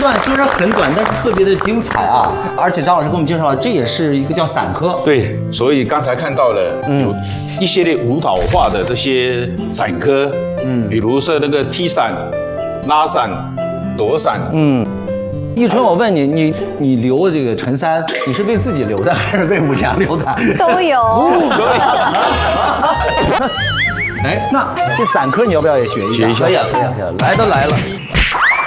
段虽然很短，但是特别的精彩啊！而且张老师给我们介绍了，这也是一个叫散科。 对，所以刚才看到了有一系列舞蹈化的这些散科，比如说那个踢伞、拉伞、躲伞， 一春，我问你，你留这个陈三，你是为自己留的还是为舞娘留的？ 都有。 哎，那这散科你要不要也学一下？ 可以啊，可以啊，可以啊，来都来了。